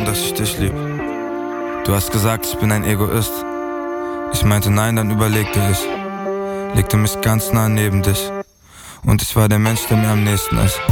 verstanden, dass ich dich lieb. Du hast gesagt, ich bin ein Egoist. Ich meinte nein, dann überlegte ich. Legte mich ganz nah neben dich. Und ich war der Mensch, der mir am nächsten ist.